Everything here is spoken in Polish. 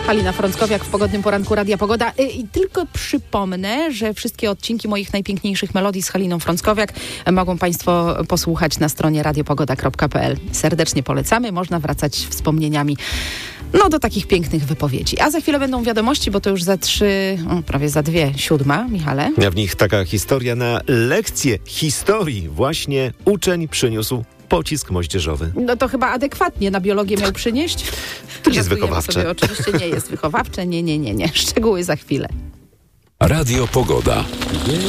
Halina Frąckowiak w pogodnym poranku Radia Pogoda. I tylko przypomnę, że wszystkie odcinki moich najpiękniejszych melodii z Haliną Frąckowiak mogą Państwo posłuchać na stronie radiopogoda.pl. Serdecznie polecamy, można wracać wspomnieniami do takich pięknych wypowiedzi. A za chwilę będą wiadomości, bo to już prawie za 2:07, Michale. A w nich taka historia na lekcję historii. Właśnie uczeń przyniósł pocisk moździerzowy. No to chyba adekwatnie na biologię miał przynieść. To nie jest wychowawcze. Sobie, oczywiście nie jest wychowawcze. Nie. Szczegóły za chwilę. Radio Pogoda.